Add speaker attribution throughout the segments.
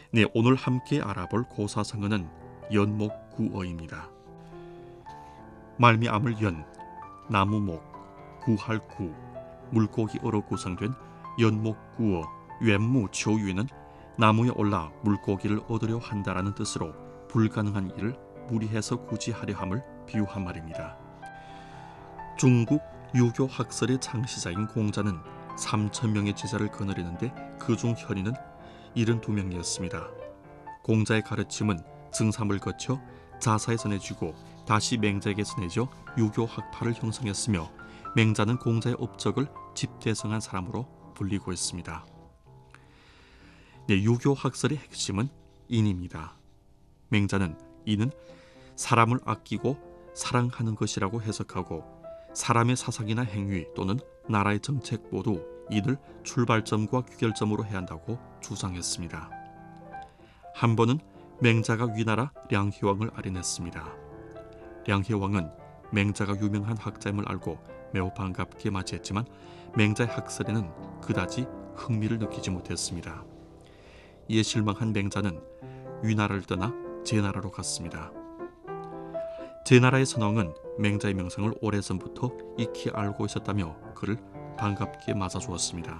Speaker 1: 네, 오늘 함께 알아볼 고사성어는 연목구어입니다. 말미암을 연, 나무목, 구할 구, 물고기어로 구성된 연목구어 웬무초유는 나무에 올라 물고기를 얻으려 한다라는 뜻으로 불가능한 일을 무리해서 굳이 하려 함을 비유한 말입니다. 중국 유교 학설의 창시자인 공자는 3,000명의 제자를 거느리는데 그중 현인은 72명이었습니다. 공자의 가르침은 증삼을 거쳐 자사에 전해지고 다시 맹자에게 전해져 유교 학파를 형성했으며 맹자는 공자의 업적을 집대성한 사람으로 불리고 있습니다. 네, 유교 학설의 핵심은 인입니다. 맹자는 인은 사람을 아끼고 사랑하는 것이라고 해석하고 사람의 사상이나 행위 또는 나라의 정책 모두 인을 출발점과 귀결점으로 해야 한다고 주장했습니다. 한 번은 맹자가 위나라 량희왕을 아련했습니다. 량희왕은 맹자가 유명한 학자임을 알고 매우 반갑게 맞이했지만 맹자의 학설에는 그다지 흥미를 느끼지 못했습니다. 이에 실망한 맹자는 위나라를 떠나 제나라로 갔습니다. 제나라의 선왕은 맹자의 명성을 오래전부터 익히 알고 있었다며 그를 반갑게 맞아주었습니다.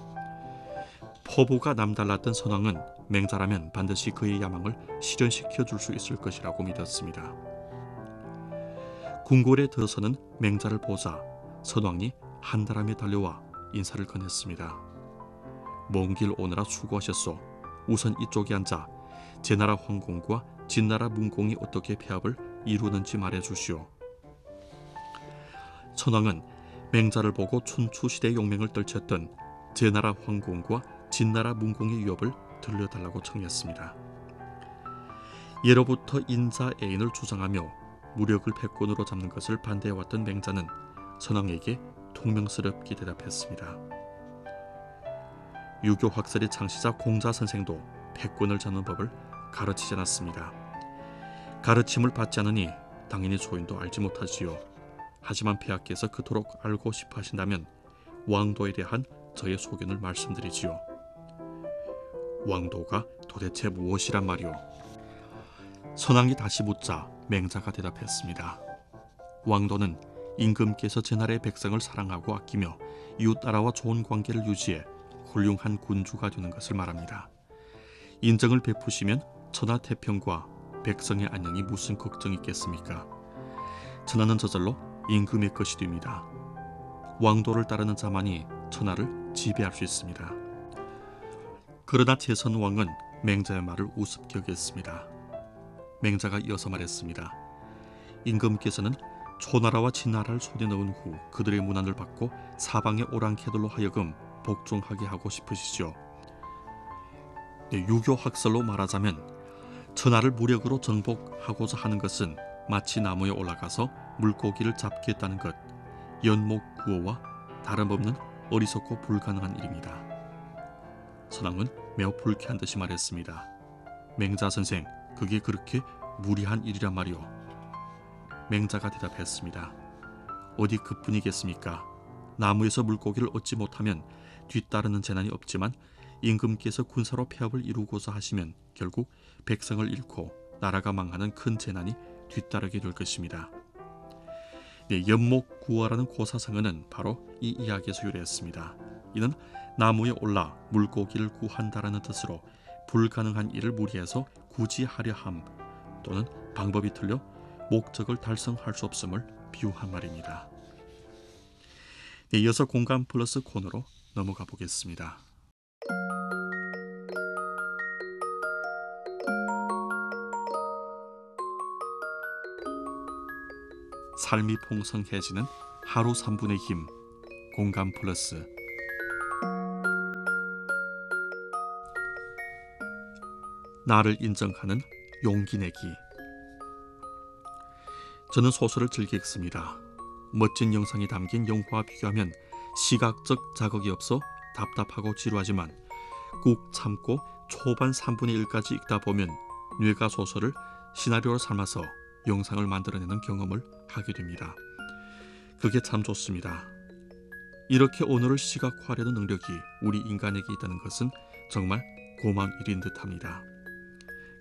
Speaker 1: 포부가 남달랐던 선왕은 맹자라면 반드시 그의 야망을 실현시켜 줄 수 있을 것이라고 믿었습니다. 궁궐에 들어서는 맹자를 보자 선왕이 한달함에 달려와 인사를 건넸습니다. 먼 길 오느라 수고하셨소. 우선 이쪽에 앉아 제나라 황공과 진나라 문공이 어떻게 폐합을 이루는지 말해주시오. 선왕은 맹자를 보고 춘추시대의 용맹을 떨쳤던 제나라 황공과 진나라 문공의 위협을 들려달라고 청했습니다. 예로부터 인자애인을 주장하며 무력을 패권으로 잡는 것을 반대해왔던 맹자는 선왕에게 퉁명스럽게 대답했습니다. 유교 학설의 창시자 공자 선생도 패권을 잡는 법을 가르치지 않았습니다. 가르침을 받지 않으니 당연히 소인도 알지 못하지요. 하지만 폐하께서 그토록 알고 싶어 하신다면 왕도에 대한 저의 소견을 말씀드리지요. 왕도가 도대체 무엇이란 말이오? 선왕이 다시 묻자 맹자가 대답했습니다. 왕도는 임금께서 제나라의 백성을 사랑하고 아끼며 이웃나라와 좋은 관계를 유지해 훌륭한 군주가 되는 것을 말합니다. 인정을 베푸시면 천하태평과 백성의 안녕이 무슨 걱정이 있겠습니까? 천하는 저절로 임금의 것이 됩니다. 왕도를 따르는 자만이 천하를 지배할 수 있습니다. 그러나 제선왕은 맹자의 말을 우습게 여겼습니다. 맹자가 이어서 말했습니다. 임금께서는 초나라와 진나라를 손에 넣은 후 그들의 문안을 받고 사방의 오랑캐들로 하여금 복종하게 하고 싶으시죠. 유교 학설로 말하자면 천하를 무력으로 정복하고자 하는 것은 마치 나무에 올라가서 물고기를 잡겠다는 것, 연목구어와 다름없는 어리석고 불가능한 일입니다. 선왕은 매우 불쾌한 듯이 말했습니다. 맹자 선생, 그게 그렇게 무리한 일이란 말이오. 맹자가 대답했습니다. 어디 그뿐이겠습니까? 나무에서 물고기를 얻지 못하면 뒤따르는 재난이 없지만 임금께서 군사로 폐합을 이루고자 하시면 결국 백성을 잃고 나라가 망하는 큰 재난이 뒤따르게 될 것입니다. 네, 연목구어라는 고사성어는 바로 이 이야기에서 유래했습니다. 이는 나무에 올라 물고기를 구한다라는 뜻으로 불가능한 일을 무리해서 굳이 하려 함 또는 방법이 틀려 목적을 달성할 수 없음을 비유한 말입니다. 네, 이어서 공감 플러스 코너로 넘어가 보겠습니다. 삶이 풍성해지는 하루 3분의 힘, 공감 플러스. 나를 인정하는 용기 내기. 저는 소설을 즐겨 읽습니다. 멋진 영상이 담긴 영화와 비교하면 시각적 자극이 없어 답답하고 지루하지만 꾹 참고 초반 3분의 1까지 읽다 보면 뇌가 소설을 시나리오로 삼아서 영상을 만들어내는 경험을 하게 됩니다. 그게 참 좋습니다. 이렇게 언어를 시각화하려는 능력이 우리 인간에게 있다는 것은 정말 고마운 일인 듯합니다.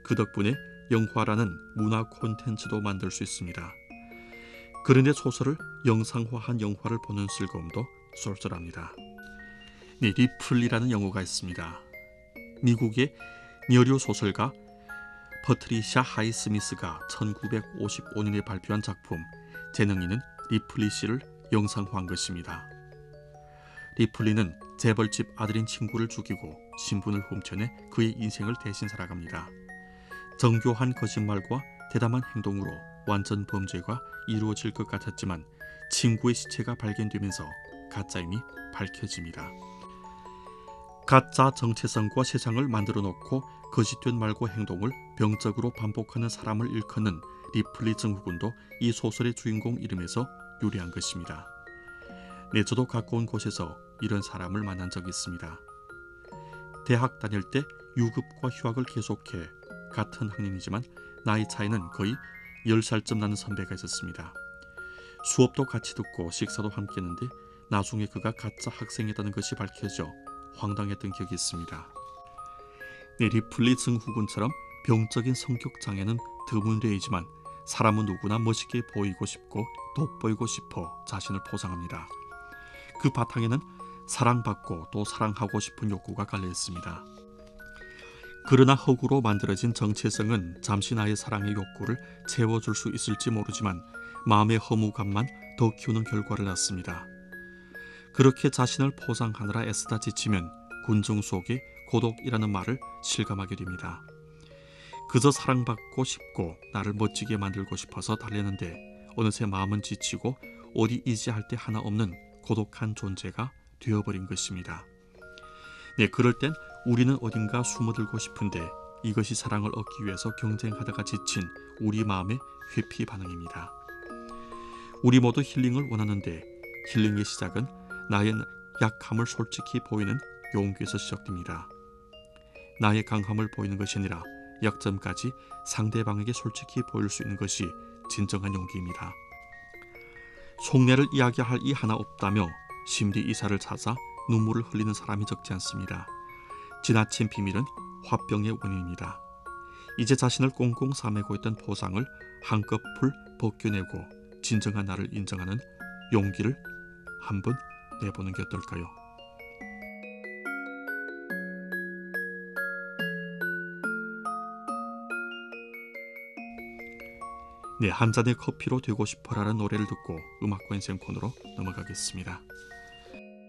Speaker 1: 그 덕분에 영화라는 문화 콘텐츠도 만들 수 있습니다. 그런데 소설을 영상화한 영화를 보는 즐거움도 쏠쏠합니다. 네, 리플리라는 영화가 있습니다. 미국의 여류 소설가 퍼트리샤 하이스미스가 1955년에 발표한 작품 재능이는 리플리 씨를 영상화한 것입니다. 리플리는 재벌집 아들인 친구를 죽이고 신분을 훔쳐내 그의 인생을 대신 살아갑니다. 정교한 거짓말과 대담한 행동으로 완전 범죄가 이루어질 것 같았지만 친구의 시체가 발견되면서 가짜임이 밝혀집니다. 가짜 정체성과 세상을 만들어 놓고 거짓된 말과 행동을 병적으로 반복하는 사람을 일컫는 리플리 증후군도 이 소설의 주인공 이름에서 유래한 것입니다. 네, 저도 가까운 곳에서 이런 사람을 만난 적이 있습니다. 대학 다닐 때 유급과 휴학을 계속해 같은 학년이지만 나이 차이는 거의 10살쯤 나는 선배가 있었습니다. 수업도 같이 듣고 식사도 함께 했는데 나중에 그가 가짜 학생이었다는 것이 밝혀져 황당했던 기억이 있습니다. 네, 리플리 증후군처럼 병적인 성격 장애는 드문되이지만 사람은 누구나 멋있게 보이고 싶고 돋보이고 싶어 자신을 포장합니다. 그 바탕에는 사랑받고 또 사랑하고 싶은 욕구가 깔려 있습니다. 그러나 허구로 만들어진 정체성은 잠시 나의 사랑의 욕구를 채워줄 수 있을지 모르지만 마음의 허무감만 더 키우는 결과를 낳습니다. 그렇게 자신을 포장하느라 애쓰다 지치면 군중 속에 고독이라는 말을 실감하게 됩니다. 그저 사랑받고 싶고 나를 멋지게 만들고 싶어서 달렸는데 어느새 마음은 지치고 어디 의지할 데 하나 없는 고독한 존재가 되어버린 것입니다. 네, 그럴 땐 우리는 어딘가 숨어들고 싶은데 이것이 사랑을 얻기 위해서 경쟁하다가 지친 우리 마음의 회피 반응입니다. 우리 모두 힐링을 원하는데 힐링의 시작은 나의 약함을 솔직히 보이는 용기에서 시작됩니다. 나의 강함을 보이는 것이 아니라 약점까지 상대방에게 솔직히 보일 수 있는 것이 진정한 용기입니다. 속내를 이야기할 이 하나 없다며 심리 의사를 찾아 눈물을 흘리는 사람이 적지 않습니다. 지나친 비밀은 화병의 원인입니다. 이제 자신을 꽁꽁 싸매고 있던 보상을 한꺼풀 벗겨내고 진정한 나를 인정하는 용기를 한번 내보는 게 어떨까요? 네, 한 잔의 커피로 되고 싶어라는 노래를 듣고 음악과 인생 코너로 넘어가겠습니다.